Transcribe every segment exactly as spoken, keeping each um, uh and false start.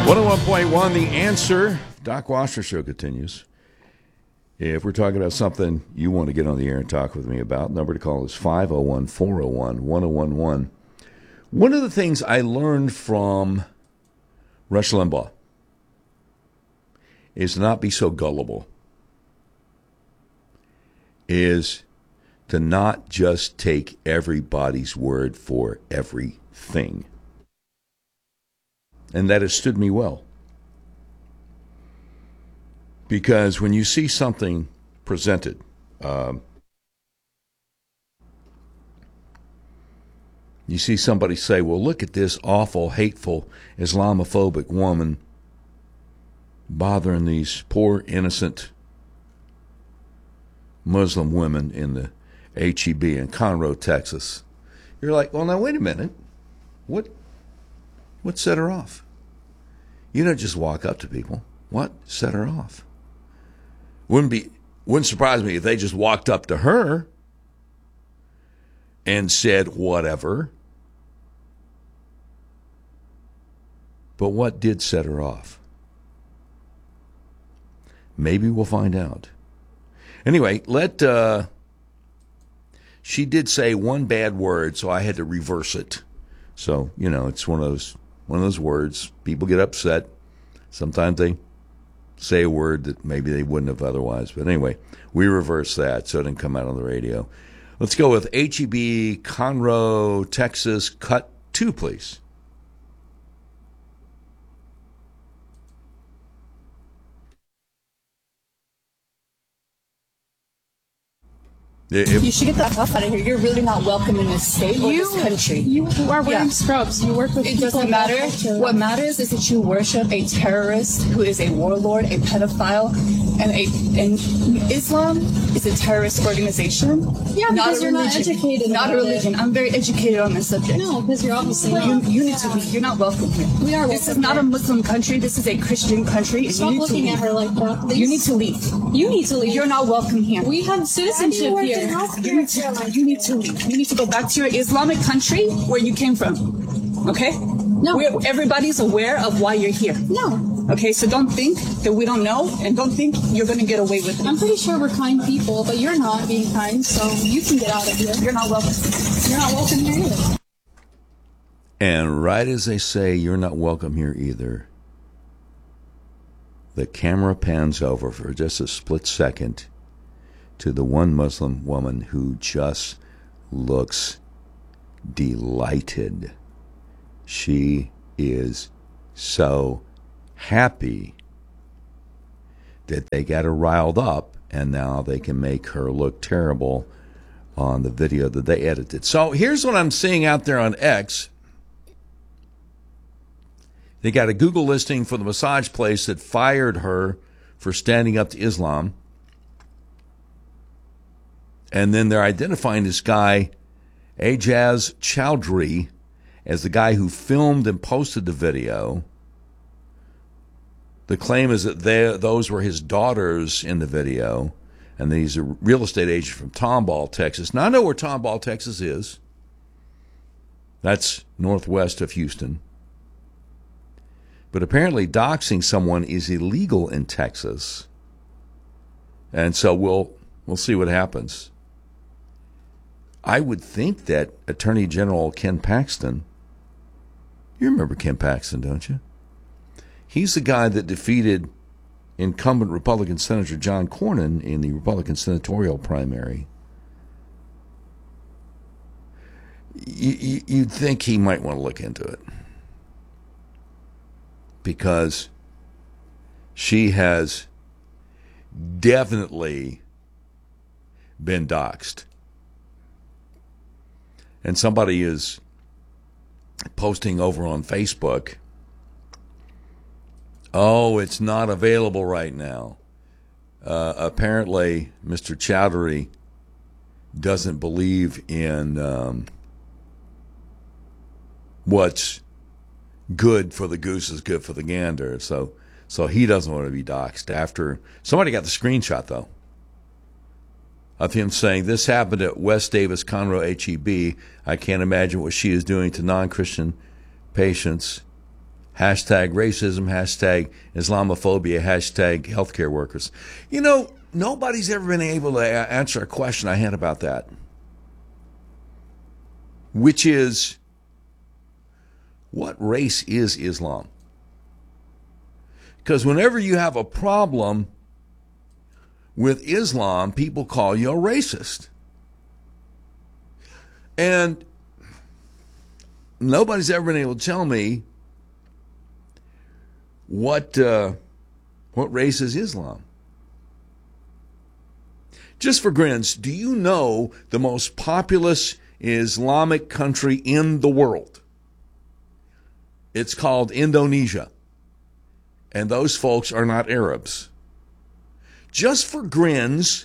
one oh one point one, The Answer. Doc Washer Show continues. If we're talking about something you want to get on the air and talk with me about, number to call is five oh one, four oh one, one oh one one. One of the things I learned from Rush Limbaugh is to not be so gullible, is to not just take everybody's word for everything. And that has stood me well. Because when you see something presented, um, you see somebody say, well, look at this awful, hateful, Islamophobic woman bothering these poor, innocent Muslim women in the H E B in Conroe, Texas. You're like, well, now, wait a minute. What, what set her off? You don't just walk up to people. What set her off? Wouldn't be wouldn't surprise me if they just walked up to her and said whatever. But what did set her off? Maybe we'll find out. Anyway, let uh, she did say one bad word, so I had to reverse it. So, you know, it's one of those one of those words. People get upset. Sometimes they say a word that maybe they wouldn't have otherwise. But anyway, we reversed that so it didn't come out on the radio. Let's go with H E B, Conroe, Texas. Cut two, please. If, you should get the fuck out of here. You're really not welcome in this state or you, this country. You are wearing yeah. scrubs. You work with it people. It doesn't matter. What matters is that you worship a terrorist who is a warlord, a pedophile, and a and Islam is a terrorist organization. Yeah, not because you're not educated. Not a religion. It. I'm very educated on this subject. No, because you're obviously you, not. You need yeah. to leave. You're not welcome here. We are welcome. This is not here. a Muslim country. This is a Christian country. Stop looking at her like that, please. You need to leave. You need to leave. You're not welcome here. We have citizenship here. You need to You need to leave. You need to go back to your Islamic country where you came from. Okay? No. We're, everybody's aware of why you're here. No. Okay, so don't think that we don't know, and don't think you're going to get away with it. I'm pretty sure we're kind people, but you're not being kind, so you can get out of here. You're not welcome. You're not welcome here either. And right as they say, you're not welcome here either, the camera pans over for just a split second to the one Muslim woman who just looks delighted. She is so happy that they got her riled up, and now they can make her look terrible on the video that they edited. So here's what I'm seeing out there on X. They got a Google listing for the massage place that fired her for standing up to Islam. And then they're identifying this guy, Ajaz Chowdhury, as the guy who filmed and posted the video. The claim is that they, those were his daughters in the video, and that he's a real estate agent from Tomball, Texas. Now, I know where Tomball, Texas is. That's northwest of Houston. But apparently doxing someone is illegal in Texas. And so we'll we'll see what happens. I would think that Attorney General Ken Paxton, you remember Ken Paxton, don't you? He's the guy that defeated incumbent Republican Senator John Cornyn in the Republican senatorial primary. You, you'd think he might want to look into it, because she has definitely been doxed. And somebody is posting over on Facebook, oh, it's not available right now. Uh, apparently, Mister Chowdhury doesn't believe in um, what's good for the goose is good for the gander. So, so he doesn't want to be doxxed. After somebody got the screenshot, though, of him saying, this happened at West Davis Conroe H E B. I can't imagine what she is doing to non-Christian patients. Hashtag racism, hashtag Islamophobia, hashtag healthcare workers. You know, nobody's ever been able to answer a question I had about that, which is, what race is Islam? Because whenever you have a problem with Islam, people call you a racist. And nobody's ever been able to tell me what uh, what race is Islam. Just for grins, do you know the most populous Islamic country in the world? It's called Indonesia. And those folks are not Arabs. Just for grins,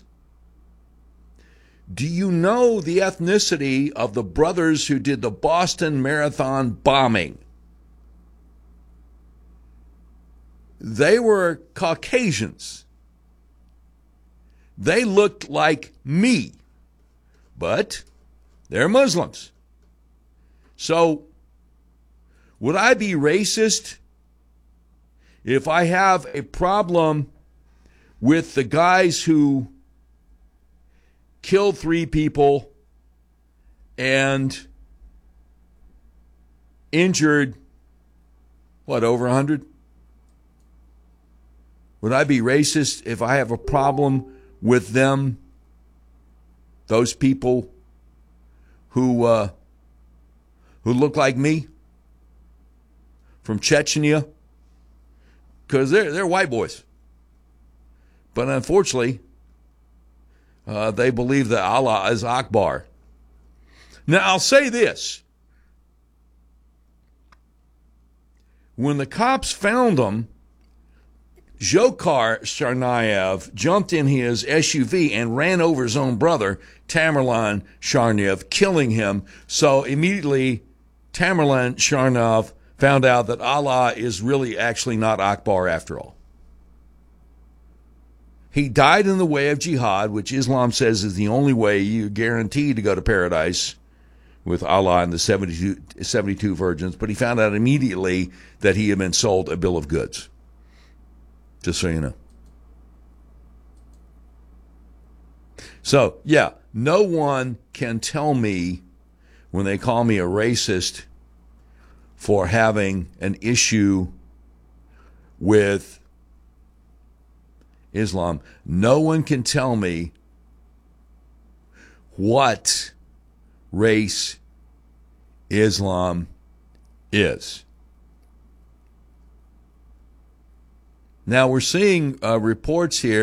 do you know the ethnicity of the brothers who did the Boston Marathon bombing? They were Caucasians. They looked like me, but they're Muslims. So, would I be racist if I have a problem with the guys who killed three people and injured, what, over one hundred? Would I be racist if I have a problem with them, those people who uh, who look like me from Chechnya? Because they're, they're white boys. But unfortunately, uh, they believe that Allah is Akbar. Now, I'll say this. When the cops found them, Dzhokhar Tsarnaev jumped in his S U V and ran over his own brother, Tamerlan Tsarnaev, killing him. So immediately, Tamerlan Tsarnaev found out that Allah is really actually not Akbar after all. He died in the way of jihad, which Islam says is the only way you're guaranteed to go to paradise with Allah and the seventy-two, seventy-two virgins. But he found out immediately that he had been sold a bill of goods. Just so you know. So, yeah, no one can tell me when they call me a racist for having an issue with Islam. No one can tell me what race Islam is. Now, we're seeing uh, reports here